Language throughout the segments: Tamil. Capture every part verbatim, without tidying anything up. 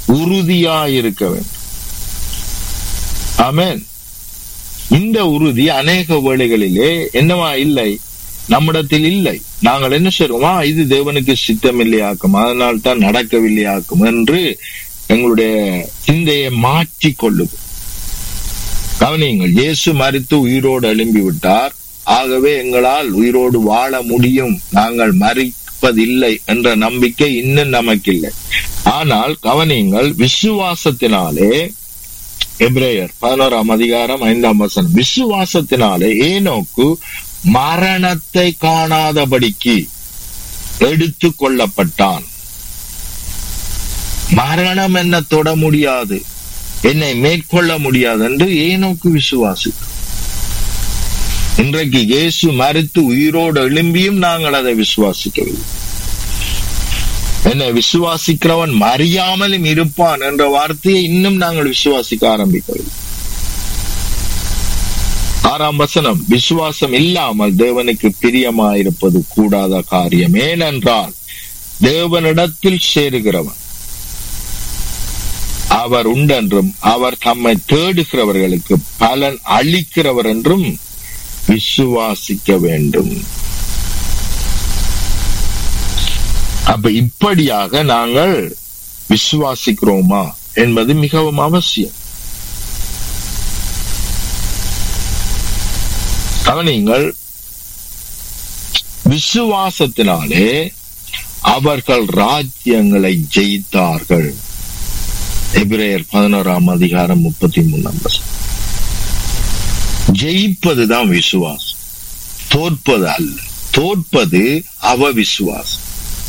உறுதியாயிருக்க வேண்டும். ஆமென். இந்த உறுதி அநேக வேளைகளிலே என்னவா இல்லை, நம்மிடத்தில் இல்லை. நாங்கள் என்ன செய்வோமா, இது தேவனுக்கு சித்தம் இல்லையாக்கும், அதனால் தான் நடக்கவில்லையாக்கும் என்று எங்களுடைய சிந்தையை மாற்றிக் கொள்ளுது. கவனியுங்கள், இயேசு மரித்து உயிரோடு எழும்பி விட்டார், ஆகவே எங்களால் உயிரோடு வாழ முடியும், நாங்கள் மரிப்பதில்லை என்ற நம்பிக்கை இன்னும் நமக்கு இல்லை. ஆனால் கவனியுங்கள், விசுவாசத்தினாலே, எபிரேயர் பதினோராம் அதிகாரம் ஐந்தாம் வசனம், விசுவாசத்தினாலே ஏனோக்கு மரணத்தை காணாதபடிக்கு எடுத்து கொள்ளப்பட்டான். மரணம் என்ன தொட முடியாது, என்னை மேற்கொள்ள முடியாது என்று ஏனோக்கு விசுவாசித்தார். இன்றைக்கு இயேசு மரித்து உயிரோடு எழும்பியும் நாங்கள் அதை விசுவாசிக்கவில்லை. என்னை விசுவாசிக்கிறவன் மறியாமலும் இருப்பான் என்ற வார்த்தையை இன்னும் நாங்கள் விசுவாசிக்க ஆரம்பிக்கவில்லை. ஆறாம் வசனம், விசுவாசம் இல்லாமல் தேவனுக்கு பிரியமாயிருப்பது கூடாத காரியம். ஏனென்றால் தேவனிடத்தில் சேருகிறவன் அவர் உண்டென்றும் அவர் தம்மை தேடுகிறவர்களுக்கு பலன் அளிக்கிறவர் என்றும் விசுவாசிக்க வேண்டும். அப்ப இப்படியாக நாங்கள் விசுவாசிக்கிறோமா என்பது மிகவும் அவசியம். கவனிங்கள், விசுவாசத்தினாலே அவர்கள் ராஜ்யங்களை ஜெயித்தார்கள். எபிரேயர் பதினோராம் அதிகாரம் முப்பத்தி மூணாம் வசனம். ஜெயிப்பதுதான் விசுவாசம், தோற்பது அல்ல. தோற்பது அவ விசுவாசம்.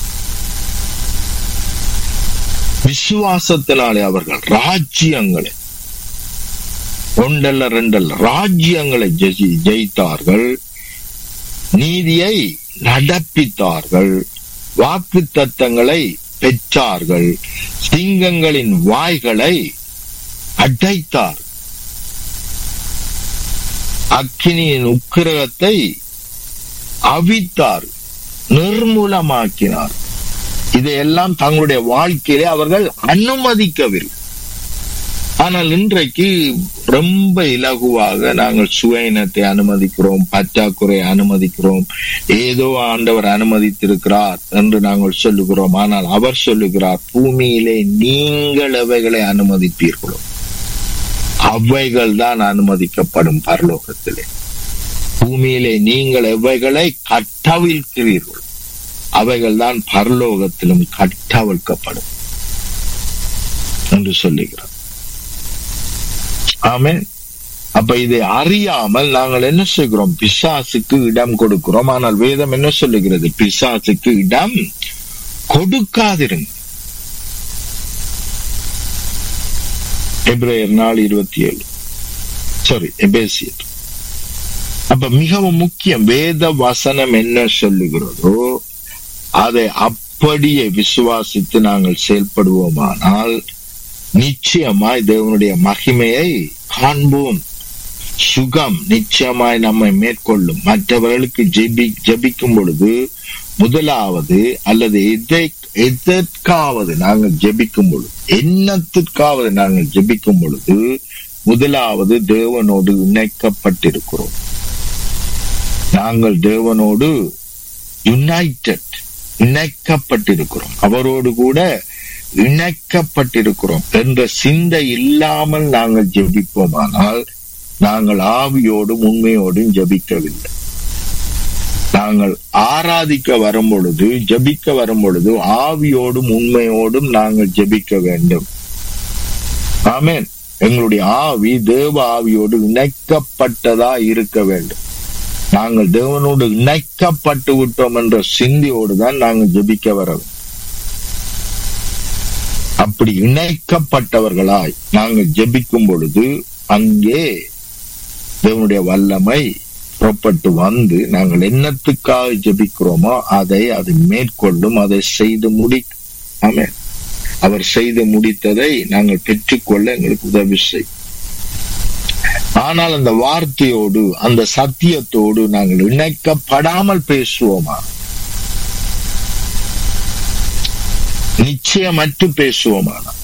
விசுவாசத்தினாலே அவர்கள் ராஜ்யங்களை, ஒன்றல்ல ரெண்டல்ல, ராஜ்யங்களை ஜெயித்தார்கள், நீதியை நடப்பித்தார்கள், வாக்கு தத்தங்களை பெற்றார்கள், சிங்கங்களின் வாய்களை அடைத்தார், அக்கினியின் உக்கிரகத்தை அவித்தார், நிர்மூலமாக்கினார். இதையெல்லாம் தங்களுடைய வாழ்க்கையிலே அவர்கள் அனுமதிக்கவில்லை. ஆனால் இன்றைக்கு ரொம்ப இலகுவாக நாங்கள் சுயநத்தை அனுமதிக்கிறோம், பற்றாக்குறை அனுமதிக்கிறோம், ஏதோ ஆண்டவர் அனுமதித்திருக்கிறார் என்று நாங்கள் சொல்லுகிறோம். ஆனால் அவர் சொல்லுகிறார், பூமியிலே நீங்கள் எவைகளை அனுமதிப்பீர்களோ அவைகள் தான் அனுமதிக்கப்படும் பரலோகத்திலே. பூமியிலே நீங்கள் எவைகளை கட்டவிழ்க்கிறீர்களோ அவைகள் தான் பரலோகத்திலும் கட்டவிழ்க்கப்படும் என்று சொல்லுகிறார். ஆமென். அப்ப இதை அறியாமல் நாங்கள் என்ன செய்கிறோம், பிசாசுக்கு இடம் கொடுக்கிறோம். ஆனால் வேதம் என்ன சொல்லுகிறது, பிசாசுக்கு இடம் கொடுக்காதிருங்க. எபிரேயர் நாலு இருபத்தி ஏழு சாரி எபேசியர். அப்ப மிகவும் முக்கியம், வேத வசனம் என்ன சொல்லுகிறதோ அதை அப்படியே விசுவாசித்து நாங்கள் செயல்படுவோமானால் நிச்சயமாய் தேவனுடைய மகிமையை காண்போம். சுகம் நிச்சயமாய் நம்மை மேற்கொள்ளும். மற்றவர்களுக்கு ஜெபி ஜெபிக்கும் பொழுது முதலாவது அல்லது எதை எதற்காவது நாங்கள் ஜெபிக்கும் பொழுது, என்னத்திற்காவது நாங்கள் ஜெபிக்கும் பொழுது முதலாவது தேவனோடு இணைக்கப்பட்டிருக்கிறோம். நாங்கள் தேவனோடு யுனைடெட் இணைக்கப்பட்டிருக்கிறோம், அவரோடு கூட இணைக்கப்பட்டிருக்கிறோம் என்ற சிந்தை இல்லாமல் நாங்கள் ஜெபிப்போமானால் நாங்கள் ஆவியோடும் உண்மையோடும் ஜெபிக்கவில்லை. நாங்கள் ஆராதிக்க வரும் பொழுது, ஜெபிக்க வரும் பொழுது ஆவியோடும் உண்மையோடும் நாங்கள் ஜெபிக்க வேண்டும். ஆமென். எங்களுடைய ஆவி தேவ ஆவியோடு இணைக்கப்பட்டதா இருக்க வேண்டும். நாங்கள் தேவனோடு இணைக்கப்பட்டு விட்டோம் என்ற சிந்தையோடு தான் நாங்கள் ஜெபிக்க வர வேண்டும். அப்படி இணைக்கப்பட்டவர்களாய் நாங்கள் ஜெபிக்கும் பொழுது அங்கே தேவனுடைய வல்லமை புறப்பட்டு வந்து நாங்கள் என்னத்துக்காக ஜெபிக்கிறோமோ அதை அது மேற்கொள்ளும், அதை செய்து முடிக்கும். ஆமென். அவர் செய்து முடித்ததை நாங்கள் பெற்றுக்கொள்ள எங்களுக்கு உதவி செய்யும். ஆனால் அந்த வார்த்தையோடு அந்த சத்தியத்தோடு நாங்கள் இணைக்கப்படாமல் பேசுவோமா, நிச்சயமற்று பேசுவோமானா